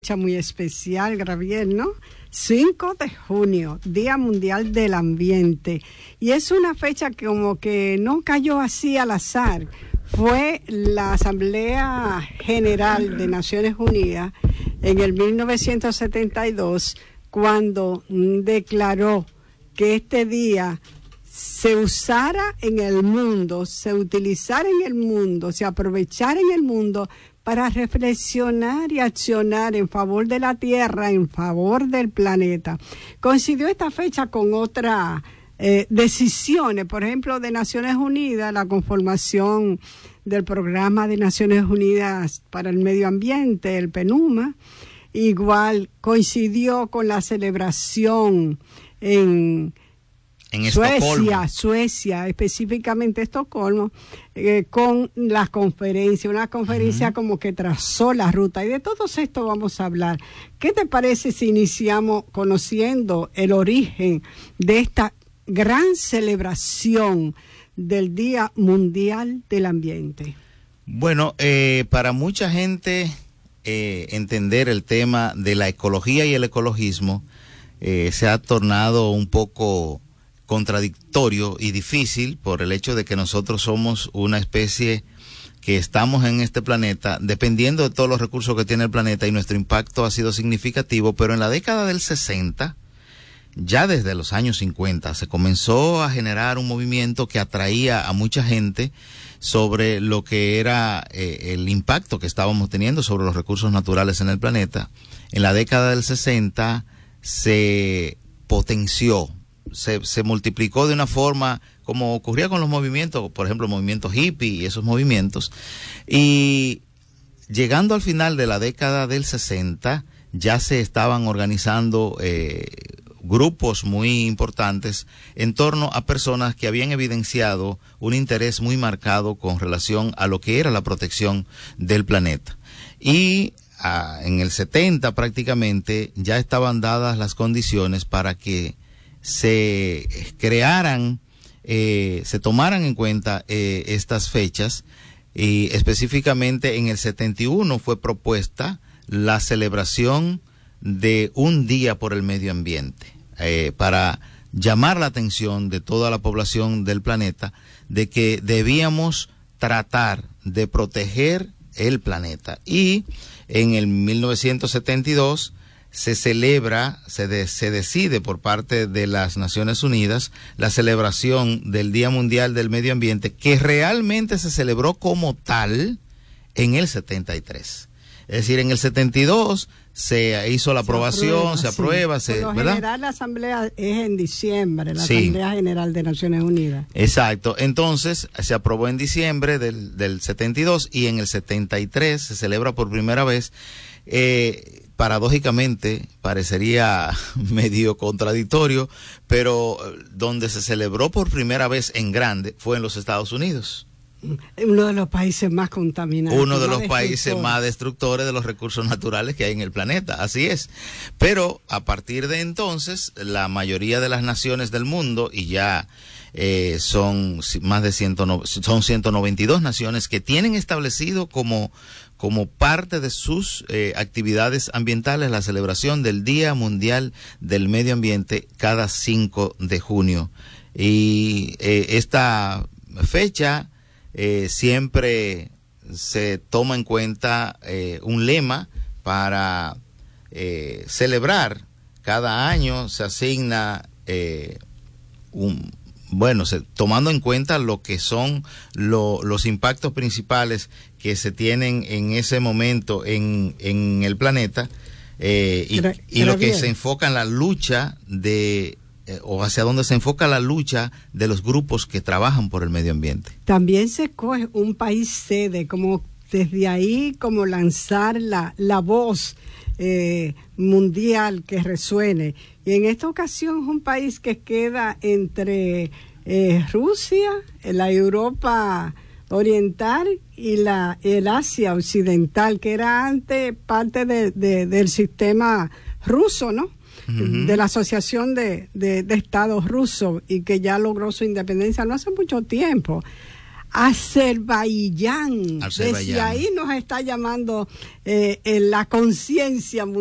Fecha muy especial, Gabriel, ¿no? 5 de junio, Día Mundial del Ambiente. Y es una fecha que como que no cayó así al azar. Fue la Asamblea General de Naciones Unidas en el 1972 cuando declaró que este día se usara en el mundo, se utilizara en el mundo, se aprovechara en el mundo para reflexionar y accionar en favor de la Tierra, en favor del planeta. Coincidió esta fecha con otras decisiones, por ejemplo, de Naciones Unidas, la conformación del Programa de Naciones Unidas para el Medio Ambiente, el PNUMA. Igual coincidió con la celebración en Suecia, específicamente Estocolmo, con la conferencia, una conferencia como que trazó la ruta, y de todo esto vamos a hablar. ¿Qué te parece si iniciamos conociendo el origen de esta gran celebración del Día Mundial del Ambiente? Bueno, para mucha gente entender el tema de la ecología y el ecologismo se ha tornado un poco contradictorio y difícil por el hecho de que nosotros somos una especie que estamos en este planeta dependiendo de todos los recursos que tiene el planeta, y nuestro impacto ha sido significativo, pero en la década del 60, ya desde los años 50, se comenzó a generar un movimiento que atraía a mucha gente sobre lo que era el impacto que estábamos teniendo sobre los recursos naturales en el planeta. En la década del 60 se potenció, se multiplicó de una forma como ocurría con los movimientos, por ejemplo, movimientos hippie y esos movimientos. Y llegando al final de la década del 60, ya se estaban organizando grupos muy importantes en torno a personas que habían evidenciado un interés muy marcado con relación a lo que era la protección del planeta. Y en el 70 prácticamente ya estaban dadas las condiciones para que se crearan, se tomaran en cuenta estas fechas, y específicamente en el 71 fue propuesta la celebración de un día por el medio ambiente, para llamar la atención de toda la población del planeta de que debíamos tratar de proteger el planeta. Y en el 1972 se celebra, se decide por parte de las Naciones Unidas la celebración del Día Mundial del Medio Ambiente, que realmente se celebró como tal en el 73. Es decir, en el 72 se hizo la aprobación, se aprueba, Por lo ¿verdad? general la asamblea es en diciembre, la Asamblea General de Naciones Unidas. Exacto, entonces se aprobó en diciembre del 72, y en el 73 se celebra por primera vez. Paradójicamente parecería medio contradictorio, pero donde se celebró por primera vez en grande fue en los Estados Unidos. Uno de los países más contaminantes. Uno de los países más destructores de los recursos naturales que hay en el planeta, así es. Pero a partir de entonces, la mayoría de las naciones del mundo, y ya son más de 192 naciones que tienen establecido como parte de sus actividades ambientales la celebración del Día Mundial del Medio Ambiente cada 5 de junio. Y esta fecha siempre se toma en cuenta un lema para celebrar. Cada año se asigna tomando en cuenta lo que son los impactos principales que se tienen en ese momento en el planeta, y lo que se enfoca en la lucha o hacia donde se enfoca la lucha de los grupos que trabajan por el medio ambiente. También se escoge un país sede, como desde ahí como lanzar la voz mundial que resuene. Y en esta ocasión es un país que queda entre Rusia, la Europa oriental y el Asia occidental, que era antes parte del sistema ruso, ¿no? De la Asociación de Estados Rusos, y que ya logró su independencia no hace mucho tiempo. Azerbaiyán. Desde ahí nos está llamando la conciencia mundial.